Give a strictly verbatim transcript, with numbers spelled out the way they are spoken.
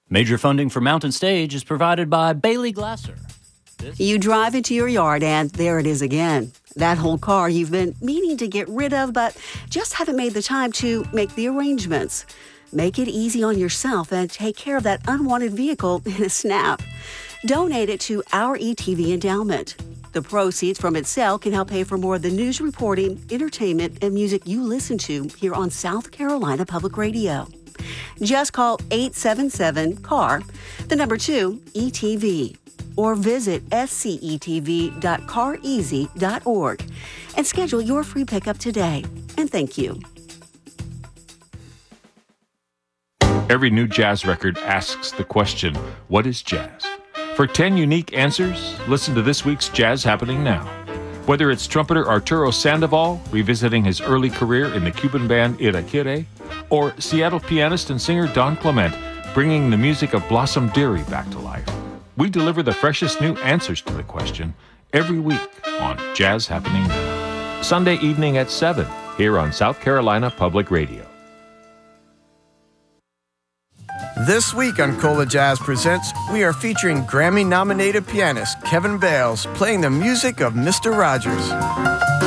Major funding for Mountain Stage is provided by Bailey Glasser. This- You drive into your yard and there it is again. That whole car you've been meaning to get rid of, but just haven't made the time to make the arrangements. Make it easy on yourself and take care of that unwanted vehicle in a snap. Donate it to our E T V endowment. The proceeds from its sale can help pay for more of the news reporting, entertainment, and music you listen to here on South Carolina Public Radio. Just call eight seven seven C A R, the number two, E T V, or visit S C E T V dot car easy dot org and schedule your free pickup today. And thank you. Every new jazz record asks the question, what is jazz? For ten unique answers, listen to this week's Jazz Happening Now. Whether it's trumpeter Arturo Sandoval revisiting his early career in the Cuban band Iraquere, or Seattle pianist and singer Don Clement bringing the music of Blossom Dearie back to life, we deliver the freshest new answers to the question every week on Jazz Happening Now. Sunday evening at seven here on South Carolina Public Radio. This week on Cola Jazz Presents, we are featuring Grammy-nominated pianist Kevin Bales playing the music of Mister Rogers.